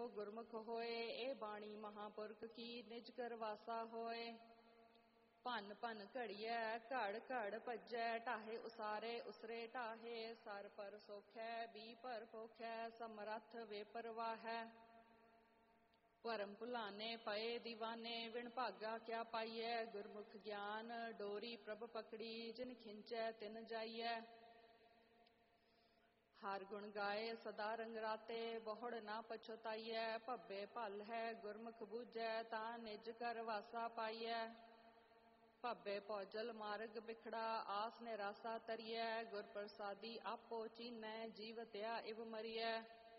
गुरमुख होए, ए बाणी महापुरख की निज कर वासा होए। भन भन घड़िया घड़ घड़ भजै, ढाहे उसारे उसरे ढाहे। सर पर सोखै बी पर पोखै, समरथ बेपरवाहै। परम भुलाने पए दीवाने, बिन भागा क्या पाइयै। गुरमुख ज्ञान डोरी प्रभ पकड़ी, जिन खिंचै तिन जाइयै। हर गुण गाए सदा रंग राते, बहुड़ ना पछुताइयै। भब्बे भल है गुरमुख बूझै, ता निज कर वासा पाइयै। भब्बे भौजल मार्ग बिखड़ा, आस निरासा तरियै। गुर प्रसादी आपो चीनै, जीवत्या इव मरियै।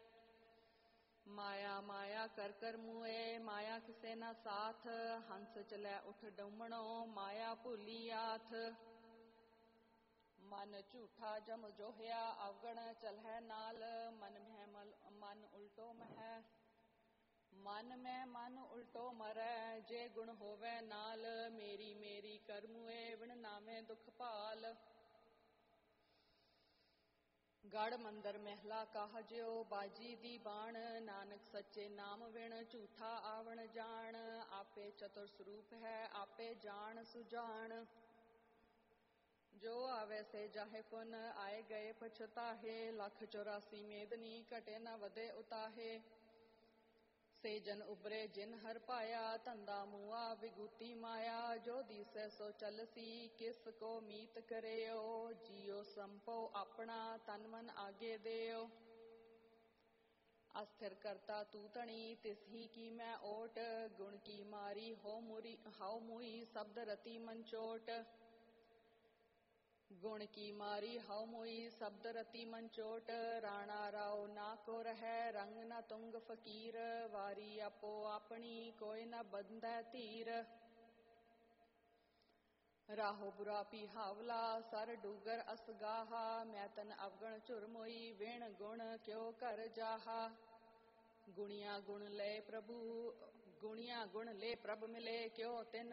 माया माया कर कर मुए, माया किसे ना साथ। हंस चलै उठ डूमणो, माया भूली आथ। मन झूठा जम जोहया, अवगण चलहै नाल। मन में मन उल्टो महै, मन में मन उल्टो मरै। जे गुण होवै नाल, मेरी मेरी कर मुए, बिन नामे दुख पाल। गढ़ मंदिर महला काह ज्यो, बाजी दी बाण। नानक सच्चे नाम विण, झूठा आवण जान। आपे चतुर स्वरूप है, आपे जान सुजान। जो आवे से जाहे पुन, आए गए पछताहे। 184 मेदनी, घटे न वधे उताहे। से जन उबरे जिन हर पाया, धंधा मुआ विगूती माया। जो दिसै सो चलसी, किस को मीत करेओ। जियो संपो अपना, तन मन आगे देओ। अस्थिर करता तू तणी, तिसही की मैं ओट। गुण की मारी हाउ मुई, शब्द रति मंचोट। गुण की मारी हाउ मुई, शब्द रति मंचोट। राणा राव ना को रहै, रंग न तुंग फकीर। वारी आपो अपनी, कोई न बंधै तीर। राहो बुरा पिहावला, सर डूगर असगाहा। मैं तन अवगण चुर मोई, वेण गुण क्यों कर जाहा। गुणिया गुण ले प्रभु मिले, क्यों तिन